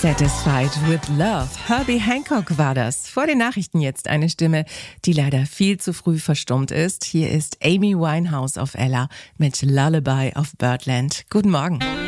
Satisfied with Love. Herbie Hancock war das. Vor den Nachrichten jetzt eine Stimme, die leider viel zu früh verstummt ist. Hier ist Amy Winehouse auf Ella mit Lullaby of Birdland. Guten Morgen.